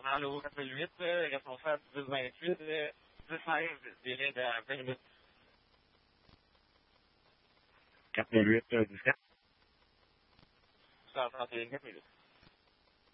dans le haut 88, responsable 1028, 1016, délai de 20 minutes. 408, 17. 131 minutes.